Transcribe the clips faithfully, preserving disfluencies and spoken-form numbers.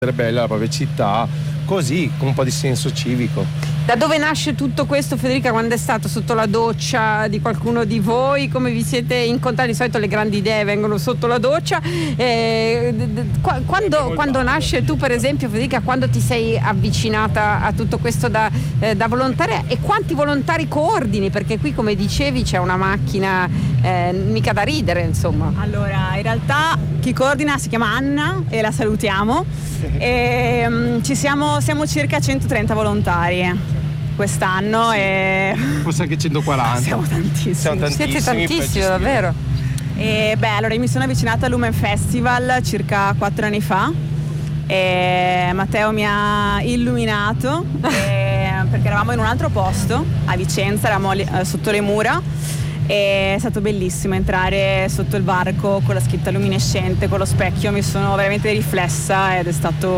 bella la propria città, così con un po' di senso civico. Da dove nasce tutto questo, Federica? Quando è stato? Sotto la doccia di qualcuno di voi? Come vi siete incontrati? Di solito le grandi idee vengono sotto la doccia. Eh, quando, quando nasce, tu per esempio, Federica, quando ti sei avvicinata a tutto questo da, eh, da volontaria, e quanti volontari coordini? Perché qui, come dicevi, c'è una macchina eh, mica da ridere, insomma. Allora, in realtà chi coordina si chiama Anna e la salutiamo. E, um, ci siamo, siamo circa centotrenta volontari quest'anno, e forse anche centoquaranta. Siamo tantissimi. Siamo tantissimi. Siete tantissimi, davvero. E beh, allora io mi sono avvicinata al Lumen Festival circa quattro anni fa e Matteo mi ha illuminato e, perché eravamo in un altro posto a Vicenza, eravamo lì, eh, sotto le mura. E è stato bellissimo entrare sotto il varco con la scritta luminescente, con lo specchio, mi sono veramente riflessa ed è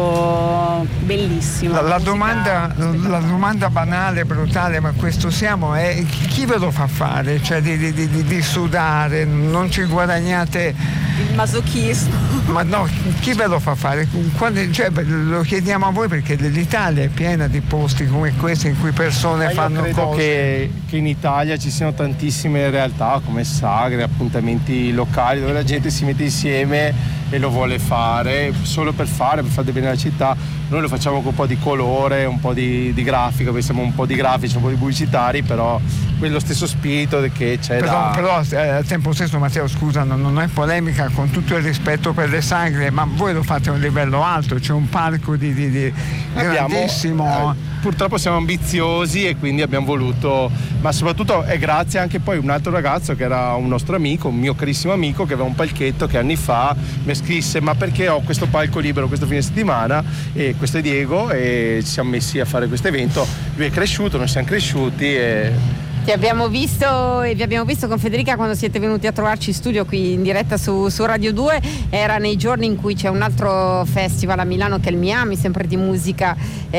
stato bellissimo. La, la, domanda, la domanda banale, brutale, ma questo siamo, è chi ve lo fa fare? Cioè di, di, di, di sudare, non ci guadagnate? Il masochismo. Ma no, chi ve lo fa fare? Quando, cioè, lo chiediamo a voi perché l'Italia è piena di posti come questi in cui persone ma fanno io credo cose. Che, che in Italia ci siano tantissime realtà come sagre, appuntamenti locali dove la gente si mette insieme e lo vuole fare solo per fare, per fare bene la città. Noi lo facciamo con un po' di colore, un po' di, di grafica, perché siamo un po' di grafici, un po' di pubblicitari, però quello stesso spirito che c'è però, da... però eh, al tempo stesso, Matteo, scusa, non, non è polemica, con tutto il rispetto per le sagre, ma voi lo fate a un livello alto, c'è un parco di, di, di grandissimo. Abbiamo, eh, purtroppo siamo ambiziosi e quindi abbiamo voluto, ma soprattutto è grazie anche poi un altro ragazzo che era un nostro amico, un mio carissimo amico, che aveva un palchetto che anni fa mi scrisse: ma perché ho questo palco libero questo fine settimana? E questo è Diego, e ci siamo messi a fare questo evento. Lui è cresciuto, noi siamo cresciuti e... Ti abbiamo visto e vi abbiamo visto con Federica quando siete venuti a trovarci in studio qui in diretta su, su Radio due. Era nei giorni in cui c'è un altro festival a Milano che è il Miami, sempre di musica,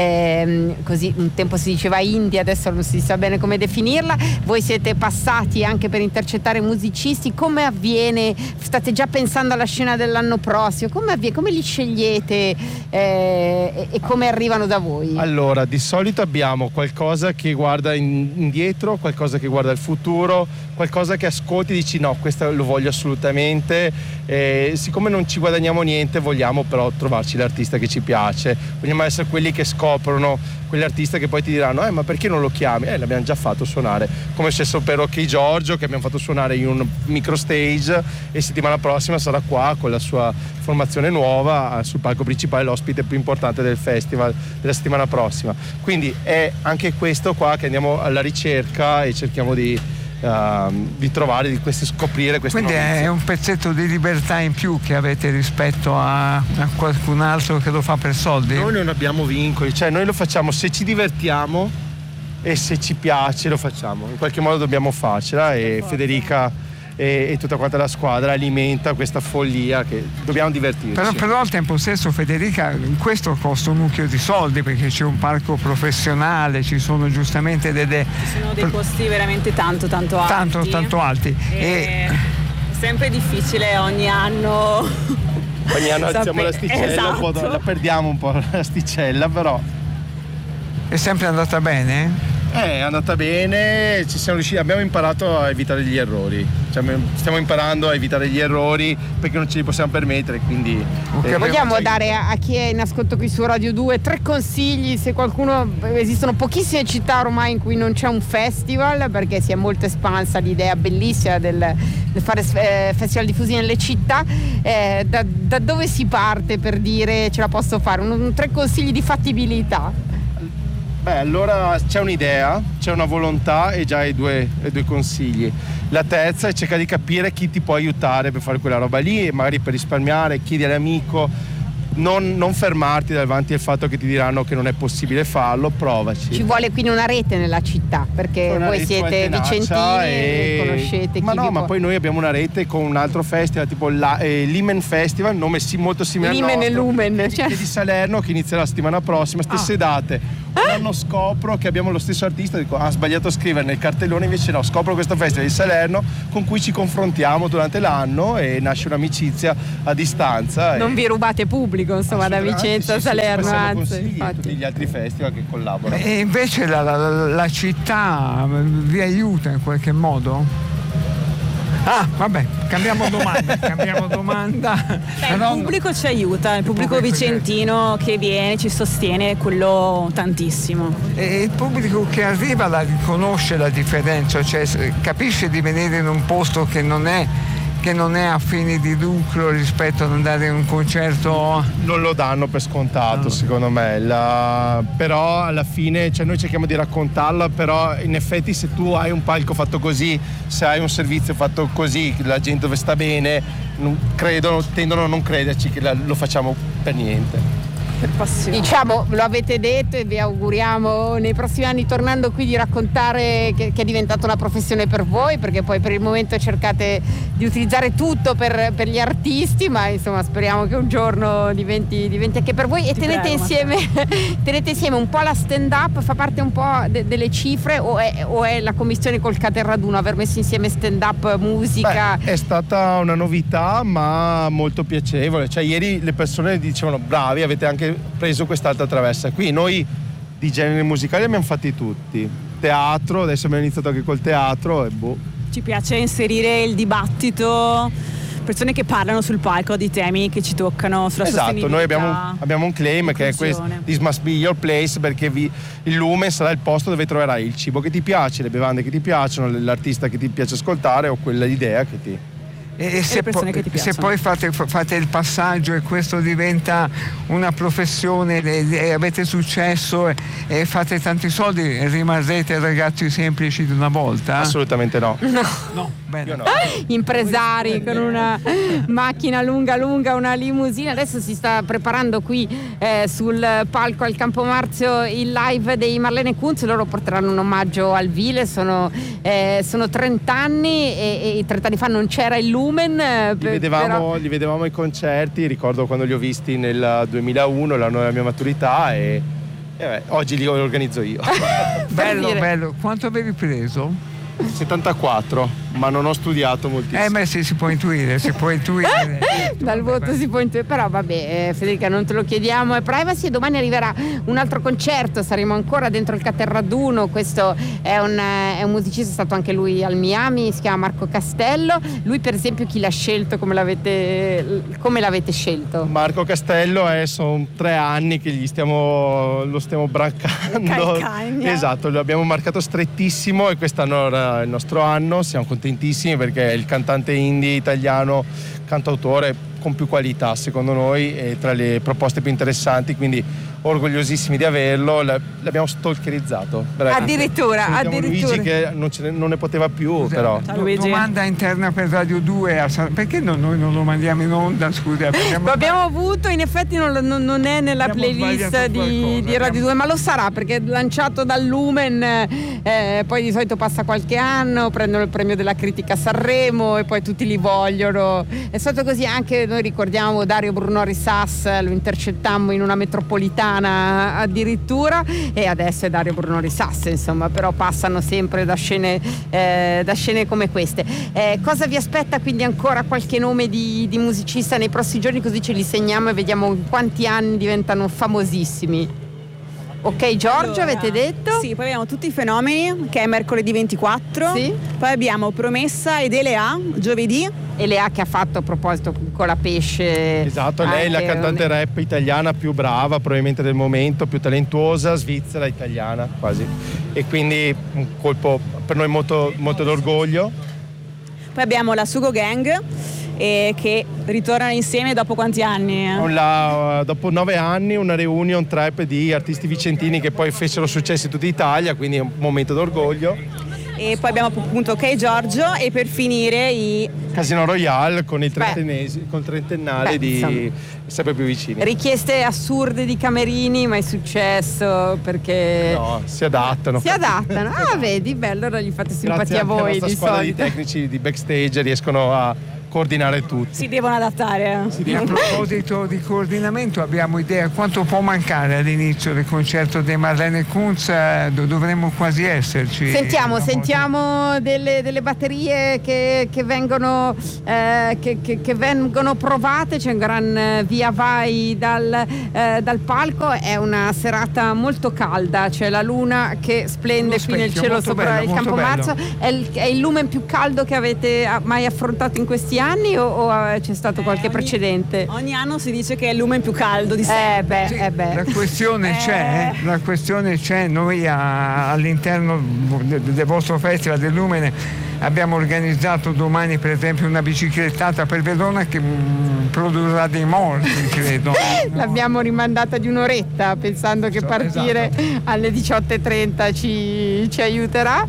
ehm, così un tempo si diceva indie, adesso non si sa bene come definirla. Voi siete passati anche per intercettare musicisti. Come avviene? State già pensando alla scena dell'anno prossimo? Come avviene? Come li scegliete eh, e, e come arrivano da voi? Allora, di solito abbiamo qualcosa che guarda in, indietro, qualcosa che guarda il futuro, qualcosa che ascolti e dici no, questo lo voglio assolutamente. E siccome non ci guadagniamo niente, vogliamo però trovarci l'artista che ci piace, vogliamo essere quelli che scoprono quell'artista che poi ti diranno eh ma perché non lo chiami? Eh l'abbiamo già fatto suonare, come è successo per Ok Giorgio, che abbiamo fatto suonare in un micro stage, e settimana prossima sarà qua con la sua formazione nuova sul palco principale, l'ospite più importante del festival della settimana prossima. Quindi è anche questo qua che andiamo alla ricerca e cerchiamo di Uh, di trovare, di questi, scoprire queste quindi notizie. È un pezzetto di libertà in più che avete rispetto a, a qualcun altro che lo fa per soldi? Noi non abbiamo vincoli, cioè noi lo facciamo se ci divertiamo e se ci piace lo facciamo, in qualche modo dobbiamo farcela, e Federica e, e tutta quanta la squadra alimenta questa follia che dobbiamo divertirci. Però, però al tempo stesso, Federica, questo costa un mucchio di soldi perché c'è un parco professionale, ci sono giustamente delle... Ci sono dei costi veramente tanto tanto alti. Tanto tanto alti. E... e... è sempre difficile ogni anno. Ogni anno alziamo la sticella, esatto. un po', la perdiamo un po' la sticella, però... È sempre andata bene? Eh, è andata bene, ci siamo riusciti, abbiamo imparato a evitare gli errori, cioè, stiamo imparando a evitare gli errori perché non ce li possiamo permettere, quindi... Okay, eh, vogliamo dare a, a chi è in ascolto qui su Radio due tre consigli, se qualcuno... Esistono pochissime città ormai in cui non c'è un festival, perché si è molto espansa l'idea bellissima del, del fare eh, festival diffusi nelle città. Eh, da, da dove si parte per dire ce la posso fare? Un, un, tre consigli di fattibilità. Beh, allora c'è un'idea, c'è una volontà e già hai due, hai due consigli. La terza è cercare di capire chi ti può aiutare per fare quella roba lì, e magari per risparmiare, chiedi all'amico. Non, non fermarti davanti al fatto che ti diranno che non è possibile farlo, provaci. Ci vuole quindi una rete nella città, perché una voi siete vicentini e conoscete ma chi no, vi ma può... poi noi abbiamo una rete con un altro festival tipo la, eh, Limen Festival, nome sì, molto simile Limen al nostro, e Lumen, che, cioè... che di Salerno, che inizierà la settimana prossima, stesse ah. date. l'anno scopro che abbiamo lo stesso artista, dico ha sbagliato a scrivere nel cartellone, invece no, scopro questo festival di Salerno con cui ci confrontiamo durante l'anno e nasce un'amicizia a distanza. Non e... vi rubate pubblico, insomma, da Vicenza a sì, Salerno, sì, anzi, infatti. Tutti gli altri festival che collaborano. E invece la, la, la città vi aiuta in qualche modo? Ah, vabbè, cambiamo domanda, cambiamo domanda. Beh, il pubblico ci aiuta, il pubblico vicentino che viene, ci sostiene, quello tantissimo. E il pubblico che arriva la riconosce la differenza, cioè capisce di venire in un posto che non è che non è a fini di lucro rispetto ad andare in un concerto. Non lo danno per scontato, no. Secondo me, la... però alla fine, cioè noi cerchiamo di raccontarla, però in effetti se tu hai un palco fatto così, se hai un servizio fatto così, la gente dove sta bene, non credono, tendono a non crederci che la, lo facciamo per niente. Diciamo, lo avete detto e vi auguriamo nei prossimi anni, tornando qui, di raccontare che, che è diventata una professione per voi, perché poi per il momento cercate di utilizzare tutto per, per gli artisti, ma insomma speriamo che un giorno diventi, diventi anche per voi. E tenete, prego, insieme, tenete insieme un po' la stand up, fa parte un po' de, delle cifre o è, o è la commissione col Caterraduno aver messo insieme stand up, musica? Beh, è stata una novità ma molto piacevole, cioè ieri le persone dicevano bravi, avete anche preso quest'altra traversa qui. Noi di generi musicali abbiamo fatti tutti, teatro, adesso abbiamo iniziato anche col teatro e boh. Ci piace inserire il dibattito, persone che parlano sul palco di temi che ci toccano sulla esatto, sostenibilità. Noi abbiamo, abbiamo un claim che è questo: This must be your place, perché vi, il Lumen sarà il posto dove troverai il cibo che ti piace, le bevande che ti piacciono, l'artista che ti piace ascoltare o quella idea che ti... E se, po- se poi fate, fate il passaggio e questo diventa una professione e, e avete successo e, e fate tanti soldi, rimarrete ragazzi semplici di una volta? Assolutamente no. No, no, bene. No. Impresari con una macchina lunga lunga, una limousine. Adesso si sta preparando qui eh, sul palco al Campo Marzio il live dei Marlene Kunz. Loro porteranno un omaggio al Vile, sono, eh, sono trenta anni e, e trenta anni fa non c'era il Lumen. Li vedevamo, però... li vedevamo ai concerti, ricordo quando li ho visti nel duemilauno, l'anno della mia maturità, e, e beh, oggi li organizzo io. Bello, bello. Quanto avevi preso? settantaquattro, ma non ho studiato moltissimo. Eh beh sì, si può intuire, si può intuire. Dal voto si può intuire, però vabbè, eh, Federica, non te lo chiediamo, è privacy. E domani arriverà un altro concerto, saremo ancora dentro il Caterraduno. Questo è un, è un musicista, è stato anche lui al Miami, si chiama Marco Castello. Lui per esempio chi l'ha scelto, come l'avete, come l'avete scelto? Marco Castello è, sono tre anni che gli stiamo, lo stiamo brancando. Calcagna. Esatto, lo abbiamo marcato strettissimo e quest'anno era il nostro anno, siamo contentissimi perché è il cantante indie italiano, cantautore con più qualità secondo noi e tra le proposte più interessanti, quindi orgogliosissimi di averlo. L'abbiamo stalkerizzato addirittura, addirittura addirittura. Luigi che non, ce ne, non ne poteva più. Scusa, però do, domanda interna per Radio due, perché no, noi non lo mandiamo in onda? Scusa, lo abbiamo avuto, in effetti non, non, non è nella playlist di, di Radio due, ma lo sarà perché è lanciato dal Lumen, eh, poi di solito passa qualche anno, prendono il premio della critica a Sanremo e poi tutti li vogliono. È stato così anche, noi ricordiamo Dario Brunori Sass, lo intercettammo in una metropolitana addirittura, e adesso è Dario Brunori Sass, insomma, però passano sempre da scene, eh, da scene come queste. Eh, cosa vi aspetta quindi ancora? Qualche nome di, di musicista nei prossimi giorni, così ce li segniamo e vediamo in quanti anni diventano famosissimi. Ok, Giorgio, allora, avete detto? Sì, poi abbiamo Tutti i fenomeni, che è mercoledì ventiquattro. Sì. Poi abbiamo Promessa ed Elea, giovedì. Elea che ha fatto, a proposito, con la Pesce. Esatto, lei è la cantante rap italiana più brava probabilmente del momento, più talentuosa, svizzera, italiana quasi. E quindi un colpo per noi molto, molto d'orgoglio. Poi abbiamo la Sugo Gang, e che ritornano insieme dopo quanti anni? La, dopo nove anni una reunion trap di artisti vicentini che poi fecero successo in tutta Italia, quindi è un momento d'orgoglio. E poi abbiamo appunto Ok Giorgio, e per finire i Casino Royale con il trentennese, con il trentennale Beh, di insomma, sempre più vicini. Richieste assurde di camerini, ma è successo perché no, si adattano. Si adattano. Ah, vedi, bello, allora gli fate simpatia Grazie a voi. Grazie alla di squadra solito. di tecnici di backstage riescono a coordinare tutti. Si devono adattare. Sì, a proposito di coordinamento, abbiamo idea quanto può mancare all'inizio del concerto di Marlene Kunz? Dovremmo quasi esserci. Sentiamo, sentiamo delle, delle batterie che, che, vengono, eh, che, che, che vengono provate. C'è un gran via vai dal, eh, dal palco. È una serata molto calda, c'è la luna che splende qui nel cielo sopra bello, il Campo Marzio. È il, è il lumen più caldo che avete mai affrontato in questi anni o, o c'è stato qualche eh, ogni, precedente? Ogni anno si dice che è il lumen più caldo di sempre. Eh beh, sì, eh beh. La questione eh. c'è, la questione c'è. Noi a, all'interno del, del vostro festival del Lumene abbiamo organizzato domani per esempio una biciclettata per Verona che mh, produrrà dei morti, credo. L'abbiamo rimandata di un'oretta pensando che so, partire esatto. alle diciotto e trenta ci, ci aiuterà.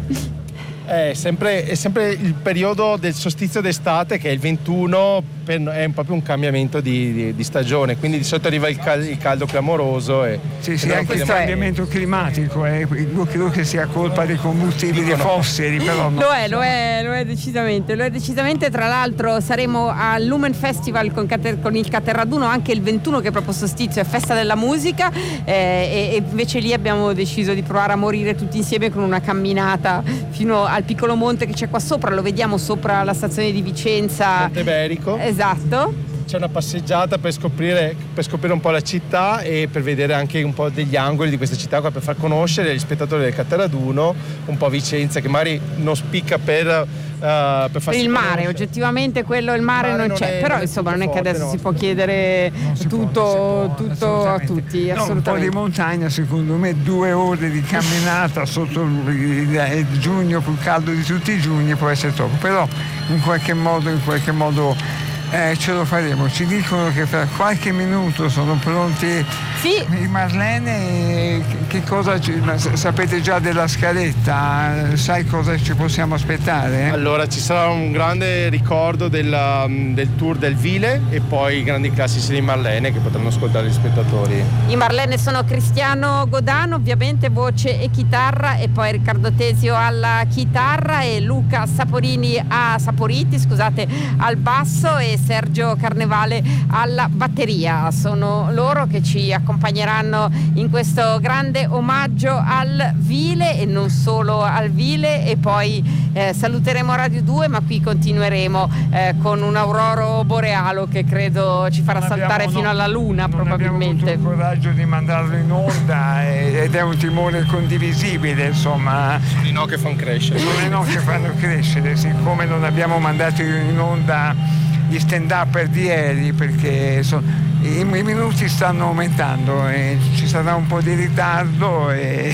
È sempre, è sempre il periodo del solstizio d'estate, che è il ventuno, per, è proprio un cambiamento di, di, di stagione, quindi di solito arriva il, cal, il caldo clamoroso. E, sì, sì, anche il cambiamento climatico, eh. Io credo che sia colpa dei combustibili Dicono. fossili, però no. Lo è, lo è, lo è decisamente, lo è decisamente. Tra l'altro saremo al Lumen Festival con, con il Caterraduno anche il ventuno, che è proprio solstizio, è festa della musica, eh, e, e invece lì abbiamo deciso di provare a morire tutti insieme con una camminata fino al piccolo monte che c'è qua sopra, lo vediamo sopra la stazione di Vicenza. Monteberico. Esatto. C'è una passeggiata per scoprire, per scoprire un po' la città e per vedere anche un po' degli angoli di questa città, per far conoscere agli spettatori del Caterraduno un po' Vicenza, che magari non spicca per, uh, per farsi il mare, conoscere. Oggettivamente quello, il mare, il mare non, non c'è, è, però non insomma non è che adesso no. si può chiedere si tutto, può, tutto a tutti, no, assolutamente. Un po' di montagna, secondo me due ore di camminata sotto il, il giugno più caldo di tutti i giugni può essere troppo, però in qualche modo, in qualche modo Eh, ce lo faremo. Ci dicono che fra qualche minuto sono pronti sì. i Marlene. Che cosa ci, sapete già della scaletta? Sai cosa ci possiamo aspettare? Allora ci sarà un grande ricordo del, del tour del Vile e poi i grandi classici di Marlene che potranno ascoltare gli spettatori. I Marlene sono Cristiano Godano, ovviamente voce e chitarra, e poi Riccardo Tesio alla chitarra e Luca Saporini a Saporiti, scusate, al basso, e Sergio Carnevale alla batteria. Sono loro che ci accompagneranno in questo grande omaggio al Vile e non solo al Vile, e poi eh, saluteremo Radio due, ma qui continueremo eh, con un auroro borealo che credo ci farà non saltare abbiamo, fino non, alla luna non probabilmente. Abbiamo avuto il coraggio di mandarlo in onda ed è un timore condivisibile, insomma. Sono i no che fanno crescere. Sono i no che fanno crescere, siccome non abbiamo mandato in onda gli stand-up di ieri perché so, i, i minuti stanno aumentando e ci sarà un po' di ritardo e...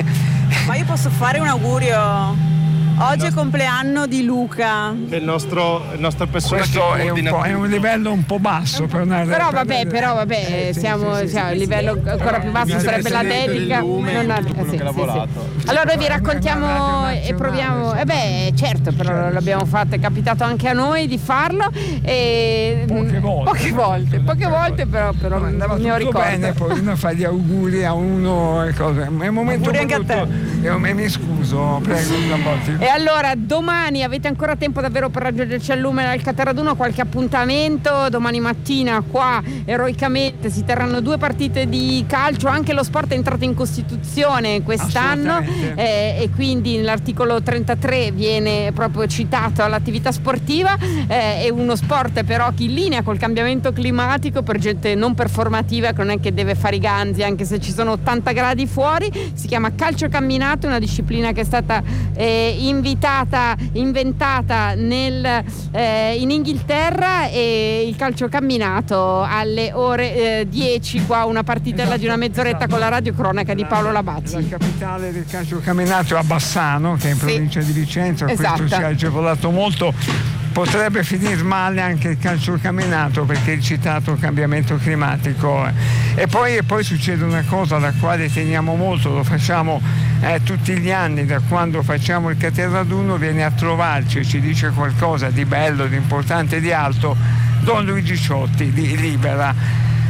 Ma io posso fare un augurio? Oggi è compleanno di Luca. Che è il nostro, il nostro persona. Questo è un, po', è un livello un po' basso per una Però vabbè, però vabbè, eh, siamo, sì, sì, siamo sì, a livello sì, ancora più basso sarebbe la dedica. Lume, non ha, eh, sì, sì, sì. Allora noi vi raccontiamo e proviamo. Eh beh, certo, però l'abbiamo fatto, è capitato anche a noi di farlo. E poche volte. Poche volte, poche volte però, però no, andava mi tutto bene, poi uno fa gli auguri a uno e cose. È un momento auguri anche a te. E mi scuso, prego, una volta. E allora domani avete ancora tempo davvero per raggiungerci al Lumen al Caterraduno, qualche appuntamento. Domani mattina qua eroicamente si terranno due partite di calcio, anche lo sport è entrato in Costituzione quest'anno eh, e quindi l'articolo trentatré viene proprio citato all'attività sportiva. Eh, è uno sport però che in linea col cambiamento climatico, per gente non performativa che non è che deve fare i ganzi anche se ci sono ottanta gradi fuori. Si chiama calcio camminato, una disciplina che è stata eh, invitata inventata nel, eh, in Inghilterra, e il calcio camminato alle ore eh, dieci qua una partitella esatto, di una mezz'oretta esatto. con la radiocronaca di Paolo Labazzi. La capitale del calcio camminato a Bassano, che è in provincia sì. di Vicenza, esatto. questo ci ha agevolato molto. Potrebbe finire male anche il calcio camminato perché il citato cambiamento climatico. E poi, e poi succede una cosa alla quale teniamo molto, lo facciamo eh, tutti gli anni, da quando facciamo il Caterraduno viene a trovarci e ci dice qualcosa di bello, di importante, di alto, Don Luigi Ciotti di Libera.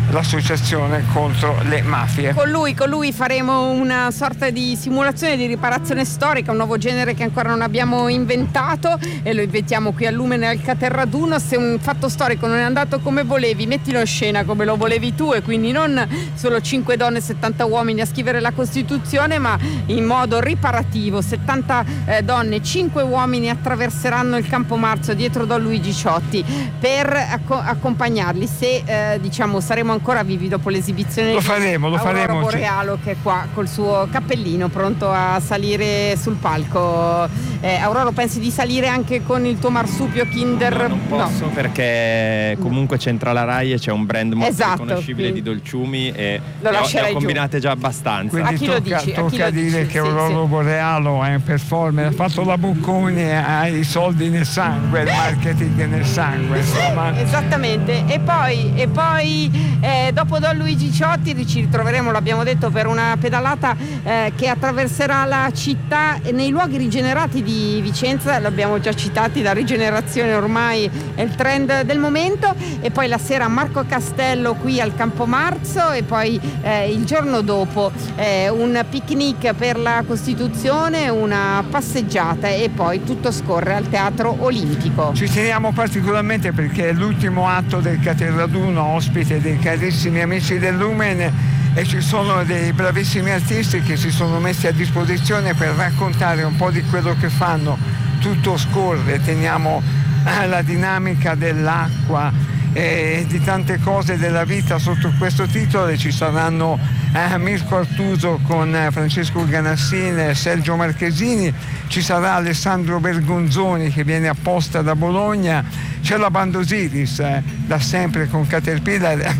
l'associazione contro le mafie. Con lui, con lui faremo una sorta di simulazione di riparazione storica, un nuovo genere che ancora non abbiamo inventato e lo inventiamo qui a Lumene al Caterraduno. Se un fatto storico non è andato come volevi, mettilo in scena come lo volevi tu, e quindi non solo cinque donne e settanta uomini a scrivere la Costituzione, ma in modo riparativo. settanta eh, donne, cinque uomini attraverseranno il Campo Marzio dietro Don Luigi Ciotti per acco- accompagnarli se eh, diciamo saremo ancora vivi dopo l'esibizione. Lo faremo, lo Aurora faremo. Borealo, che è qua col suo cappellino pronto a salire sul palco. eh, Aurora, pensi di salire anche con il tuo marsupio Kinder? No, non posso, no, perché comunque c'entra la Rai e c'è un brand molto esatto, riconoscibile quindi di dolciumi e lo ne ho, ne ho giù. combinate già abbastanza. Quindi a chi tocca, lo dici? tocca a chi lo dire dici? che Sì, Aurora sì. Borealo è un performer, ha fatto la Bocconi e ha i soldi nel sangue, il marketing nel sangue, insomma. Esattamente. E poi, e poi eh, dopo Don Luigi Ciotti ci ritroveremo, l'abbiamo detto, per una pedalata eh, che attraverserà la città nei luoghi rigenerati di Vicenza. L'abbiamo già citati, la rigenerazione ormai è il trend del momento. E poi la sera Marco Castello qui al Campo Marzio, e poi eh, il giorno dopo eh, un picnic per la Costituzione, una passeggiata, e poi tutto scorre al Teatro Olimpico. Ci teniamo particolarmente perché è l'ultimo atto del Caterraduno, ospite dei carissimi amici del Lumene, e ci sono dei bravissimi artisti che si sono messi a disposizione per raccontare un po' di quello che fanno. Tutto scorre, teniamo la dinamica dell'acqua e di tante cose della vita sotto questo titolo, e ci saranno eh, Mirko Artuso con eh, Francesco Ganassin e Sergio Marchesini, ci sarà Alessandro Bergonzoni che viene apposta da Bologna, c'è la band Osiris eh, da sempre con Caterpillar.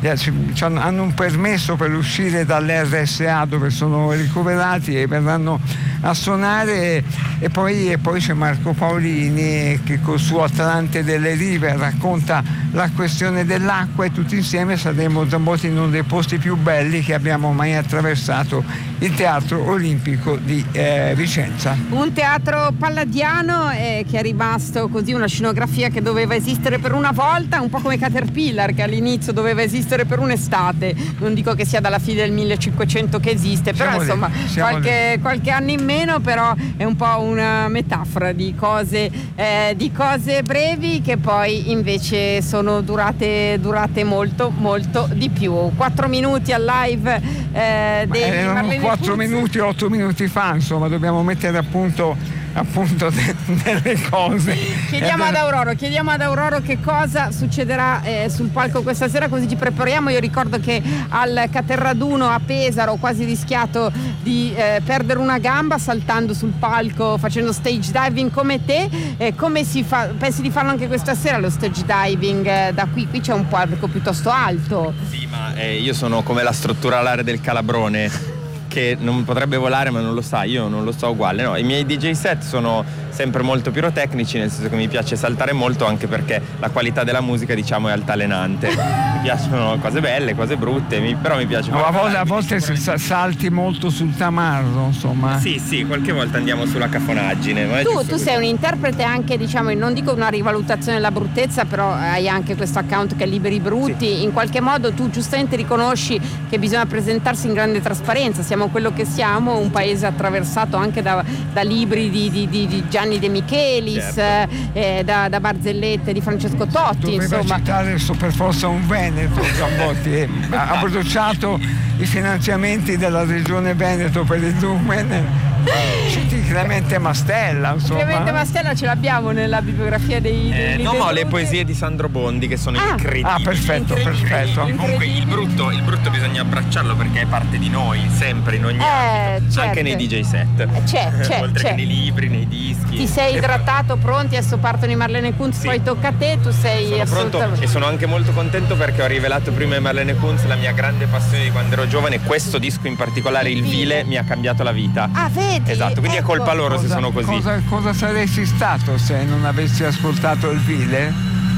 Hanno un permesso per uscire dall'R S A dove sono ricoverati e verranno a suonare, e poi, e poi c'è Marco Paolini che col suo Atlante delle Rive racconta la questione dell'acqua, e tutti insieme saremo zamboti in uno dei posti più belli che abbiamo mai attraversato, il Teatro Olimpico di eh, Vicenza. Un teatro palladiano eh, che è rimasto così una scenografia che doveva esistere per una volta, un po' come Caterpillar che all'inizio doveva esistere per un'estate. Non dico che sia dalla fine del millecinquecento che esiste, però siamo insomma lì, qualche, qualche anno in meno, però è un po' una metafora di cose, eh, di cose brevi che poi invece sono durate, durate molto molto di più. Quattro minuti al live eh, dei erano Marlene quattro Kunz. minuti, otto minuti fa, insomma, dobbiamo mettere appunto appunto de- delle cose. Chiediamo ad Aurora, chiediamo ad Aurora che cosa succederà eh, sul palco questa sera, così ci prepariamo. Io ricordo che al Caterraduno a Pesaro ho quasi rischiato di eh, perdere una gamba saltando sul palco, facendo stage diving come te. Eh, come si fa? Pensi di farlo anche questa sera lo stage diving eh, da qui? Qui c'è un palco piuttosto alto. Sì, ma eh, io sono come la struttura alare del calabrone che non potrebbe volare ma non lo sa, io non lo so uguale, no, i miei D J set sono sempre molto pirotecnici, nel senso che mi piace saltare molto, anche perché la qualità della musica, diciamo, è altalenante. Mi piacciono cose belle, cose brutte, mi, però mi piace. No, a volte, a volte sicuramente... salti molto sul tamarro, insomma. Sì, sì, qualche volta andiamo sulla cafonaggine. Ma tu tu sei un interprete anche, diciamo, non dico una rivalutazione della bruttezza, però hai anche questo account che è Liberi Brutti. Sì. In qualche modo tu giustamente riconosci che bisogna presentarsi in grande trasparenza. Siamo quello che siamo, un paese attraversato anche da, da libri di, di, di, di Gianni De Michelis, certo. eh, da, da barzellette di Francesco Totti. Doveva insomma. citare per forza un Veneto, Zambotti, ha bruciato i finanziamenti della regione Veneto per il Lumen. Citi Clemente Mastella, insomma. Clemente Mastella ce l'abbiamo nella bibliografia dei, dei eh, no, ma ho le poesie di Sandro Bondi che sono ah. incredibili. Ah, perfetto, perfetto. Comunque il brutto, il brutto bisogna abbracciarlo perché è parte di noi, sempre, in ogni eh, ambito, certo. Anche nei D J set. C'è, c'è, oltre c'è. che nei libri, nei dischi. Ti sei idratato, pronti, adesso partono i Marlene Kunz, sì. Poi tocca a te, tu sei sono assolutamente pronto, e sono anche molto contento perché ho rivelato prima ai Marlene Kunz la mia grande passione di quando ero giovane. Questo disco in particolare, Il Vile, mi ha cambiato la vita. Ah, vedi? Esatto, quindi ecco. È colpa loro cosa, se sono così. Cosa, cosa saresti stato se non avessi ascoltato Il Vile?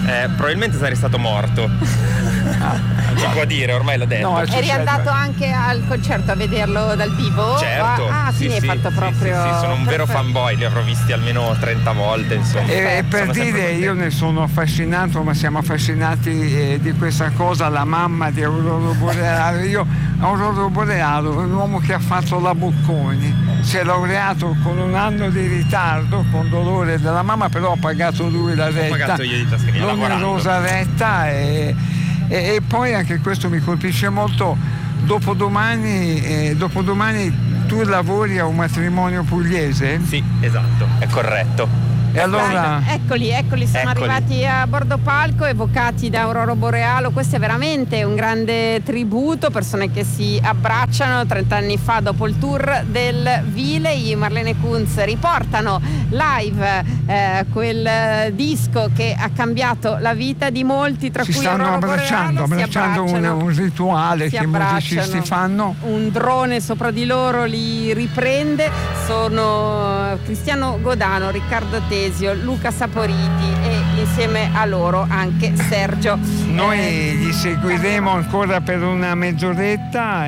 Eh, probabilmente sarei stato morto. Ah, si può dire, ormai l'ho detto. No, eri andato anche al concerto a vederlo dal vivo? Certo. Ah, sì, quindi sì, hai fatto sì, proprio. Sì, sì, sono un vero fanboy, li avrò visti almeno trenta volte, insomma. E, e per dire, io ne sono affascinato, ma siamo affascinati eh, di questa cosa, la mamma di Aurora Boreale. Io, Aurora Boreale, è un uomo che ha fatto la Bocconi, si è laureato con un anno di ritardo, con dolore della mamma, però ha pagato lui la retta. Ho pagato io di tasca, l'onerosa retta e, e, e poi anche questo mi colpisce molto. Dopodomani, eh, dopodomani tu lavori a un matrimonio pugliese? Sì, esatto, è corretto. E allora... Eccoli, eccoli, sono Eccoli. arrivati a bordo palco, evocati da Aurora Boreale. Questo è veramente un grande tributo, persone che si abbracciano. trent'anni fa, dopo il tour del Viley, Marlene Kunz riportano live eh, quel disco che ha cambiato la vita di molti, tra si cui stanno Aurora abbracciando, Boreale, abbracciando si un, abbracciano, un rituale si che i musicisti fanno. Un drone sopra di loro li riprende. Sono Cristiano Godano, Riccardo Tesio, Luca Saporiti e insieme a loro anche Sergio. Noi eh, li seguiremo ancora per una mezz'oretta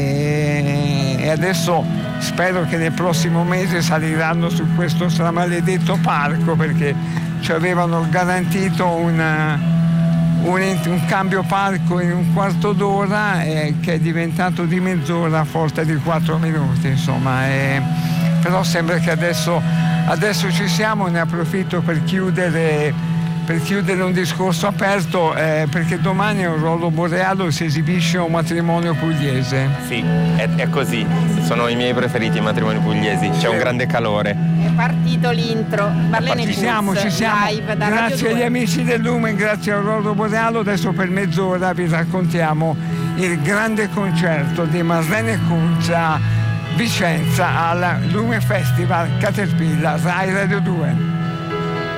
e, e adesso spero che nel prossimo mese saliranno su questo stramaledetto palco, perché ci avevano garantito una, un, un cambio palco in un quarto d'ora eh, che è diventato di mezz'ora a forza di quattro minuti, insomma. Eh, però sembra che adesso, adesso ci siamo. Ne approfitto per chiudere, per chiudere un discorso aperto, eh, perché domani a Aurora Boreale si esibisce un matrimonio pugliese. Sì, è, è così, sono i miei preferiti i matrimoni pugliesi, c'è un grande calore. È partito l'intro, Marlene Ci Kunz, siamo, ci siamo. live da Grazie agli amici del Lumen, grazie a Aurora Boreale. Adesso per mezz'ora vi raccontiamo il grande concerto di Marlene Kunz a Vicenza al Lumen Festival Caterpillar Rai Radio due.